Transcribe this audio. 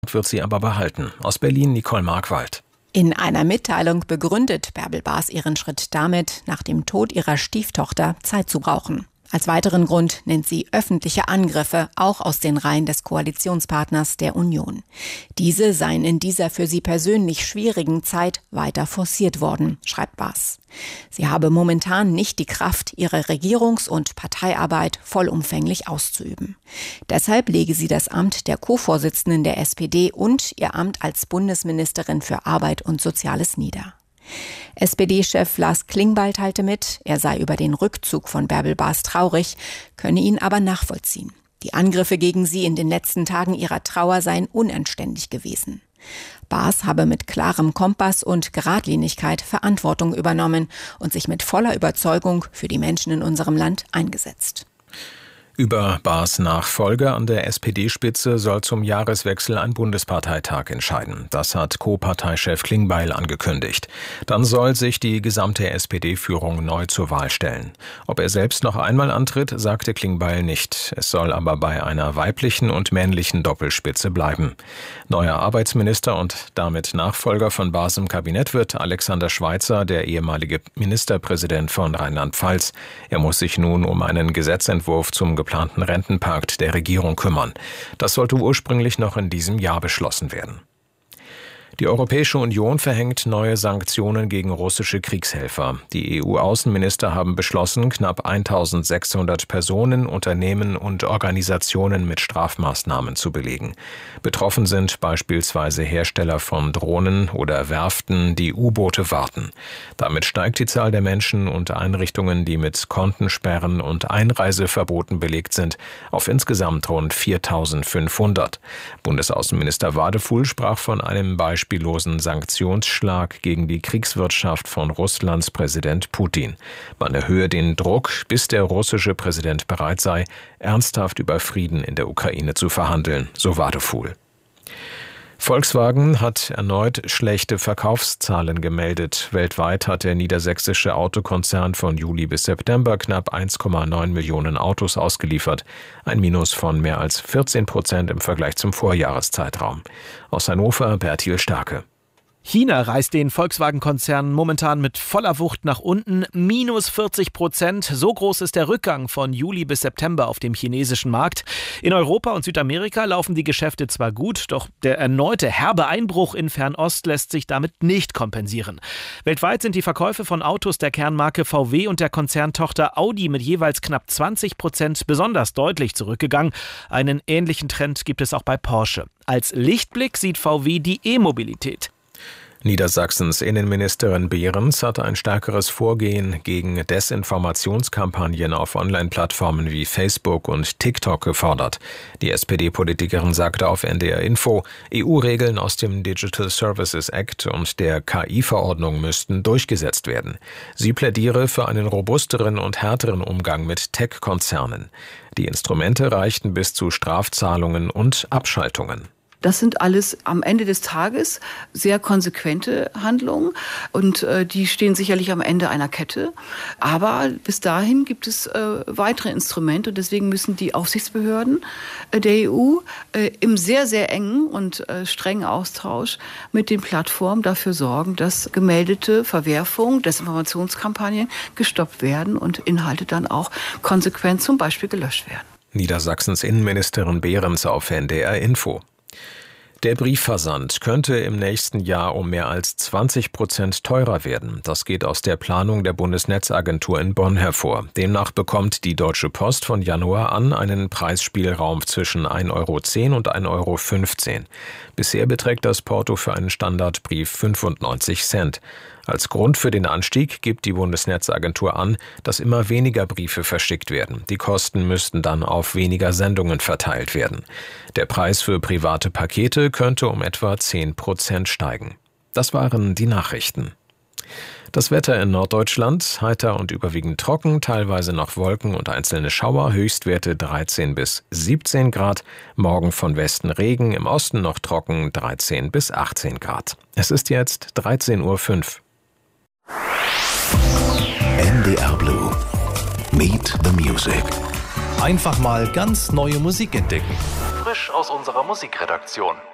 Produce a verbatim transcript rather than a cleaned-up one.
wird sie aber behalten. Aus Berlin Nicole Markwald. In einer Mitteilung begründet Bärbel Baas ihren Schritt damit, nach dem Tod ihrer Stieftochter Zeit zu brauchen. Als weiteren Grund nennt sie öffentliche Angriffe, auch aus den Reihen des Koalitionspartners der Union. Diese seien in dieser für sie persönlich schwierigen Zeit weiter forciert worden, schreibt Baas. Sie habe momentan nicht die Kraft, ihre Regierungs- und Parteiarbeit vollumfänglich auszuüben. Deshalb lege sie das Amt der Co-Vorsitzenden der S P D und ihr Amt als Bundesministerin für Arbeit und Soziales nieder. S P D-Chef Lars Klingbeil teilte mit, er sei über den Rückzug von Bärbel Baas traurig, könne ihn aber nachvollziehen. Die Angriffe gegen sie in den letzten Tagen ihrer Trauer seien unanständig gewesen. Baas habe mit klarem Kompass und Geradlinigkeit Verantwortung übernommen und sich mit voller Überzeugung für die Menschen in unserem Land eingesetzt. Über Baas Nachfolger an der S P D-Spitze soll zum Jahreswechsel ein Bundesparteitag entscheiden. Das hat Co-Parteichef Klingbeil angekündigt. Dann soll sich die gesamte S P D-Führung neu zur Wahl stellen. Ob er selbst noch einmal antritt, sagte Klingbeil nicht. Es soll aber bei einer weiblichen und männlichen Doppelspitze bleiben. Neuer Arbeitsminister und damit Nachfolger von Baas im Kabinett wird Alexander Schweitzer, der ehemalige Ministerpräsident von Rheinland-Pfalz. Er muss sich nun um einen Gesetzentwurf zum geplanten Rentenpakt der Regierung kümmern. Das sollte ursprünglich noch in diesem Jahr beschlossen werden. Die Europäische Union verhängt neue Sanktionen gegen russische Kriegshelfer. Die E U-Außenminister haben beschlossen, knapp eintausendsechshundert Personen, Unternehmen und Organisationen mit Strafmaßnahmen zu belegen. Betroffen sind beispielsweise Hersteller von Drohnen oder Werften, die U-Boote warten. Damit steigt die Zahl der Menschen und Einrichtungen, die mit Kontensperren und Einreiseverboten belegt sind, auf insgesamt rund viertausendfünfhundert. Bundesaußenminister Wadefuhl sprach von einem Beispiel beispiellosen Sanktionsschlag gegen die Kriegswirtschaft von Russlands Präsident Putin. Man erhöhe den Druck, bis der russische Präsident bereit sei, ernsthaft über Frieden in der Ukraine zu verhandeln, so Wadefuhl. Volkswagen hat erneut schlechte Verkaufszahlen gemeldet. Weltweit hat der niedersächsische Autokonzern von Juli bis September knapp eins Komma neun Millionen Autos ausgeliefert. Ein Minus von mehr als vierzehn Prozent im Vergleich zum Vorjahreszeitraum. Aus Hannover Bertil Starke. China reißt den Volkswagen-Konzern momentan mit voller Wucht nach unten. Minus vierzig Prozent. So groß ist der Rückgang von Juli bis September auf dem chinesischen Markt. In Europa und Südamerika laufen die Geschäfte zwar gut, doch der erneute herbe Einbruch in Fernost lässt sich damit nicht kompensieren. Weltweit sind die Verkäufe von Autos der Kernmarke V W und der Konzerntochter Audi mit jeweils knapp zwanzig Prozent besonders deutlich zurückgegangen. Einen ähnlichen Trend gibt es auch bei Porsche. Als Lichtblick sieht V W die E-Mobilität. Niedersachsens Innenministerin Behrens hat ein stärkeres Vorgehen gegen Desinformationskampagnen auf Online-Plattformen wie Facebook und TikTok gefordert. Die S P D-Politikerin sagte auf N D R Info, E U-Regeln aus dem Digital Services Act und der K I-Verordnung müssten durchgesetzt werden. Sie plädiere für einen robusteren und härteren Umgang mit Tech-Konzernen. Die Instrumente reichten bis zu Strafzahlungen und Abschaltungen. Das sind alles am Ende des Tages sehr konsequente Handlungen und äh, die stehen sicherlich am Ende einer Kette. Aber bis dahin gibt es äh, weitere Instrumente und deswegen müssen die Aufsichtsbehörden äh, der E U äh, im sehr, sehr engen und äh, strengen Austausch mit den Plattformen dafür sorgen, dass gemeldete Verwerfungen, Desinformationskampagnen gestoppt werden und Inhalte dann auch konsequent zum Beispiel gelöscht werden. Niedersachsens Innenministerin Behrens auf N D R Info. Der Briefversand könnte im nächsten Jahr um mehr als zwanzig Prozent teurer werden. Das geht aus der Planung der Bundesnetzagentur in Bonn hervor. Demnach bekommt die Deutsche Post von Januar an einen Preisspielraum zwischen ein Euro zehn und ein Euro fünfzehn. Bisher beträgt das Porto für einen Standardbrief fünfundneunzig Cent. Als Grund für den Anstieg gibt die Bundesnetzagentur an, dass immer weniger Briefe verschickt werden. Die Kosten müssten dann auf weniger Sendungen verteilt werden. Der Preis für private Pakete könnte um etwa zehn Prozent steigen. Das waren die Nachrichten. Das Wetter in Norddeutschland, heiter und überwiegend trocken, teilweise noch Wolken und einzelne Schauer, Höchstwerte dreizehn bis siebzehn Grad, morgen von Westen Regen, im Osten noch trocken, dreizehn bis achtzehn Grad. Es ist jetzt dreizehn Uhr fünf. N D R Blue. Meet the Music. Einfach mal ganz neue Musik entdecken. Frisch aus unserer Musikredaktion.